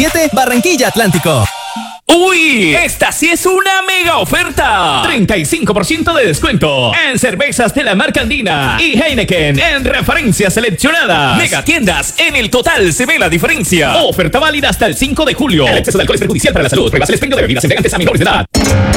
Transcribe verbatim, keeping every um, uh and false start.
Barranquilla Atlántico. ¡Uy! Esta sí es una mega oferta. treinta y cinco por ciento de descuento en cervezas de la marca Andina y Heineken en referencias seleccionadas. Mega tiendas, en el total se ve la diferencia. Oferta válida hasta el cinco de julio. El exceso de alcohol es perjudicial para la salud. Pruebas el expendio de bebidas embriagantes a menores de edad.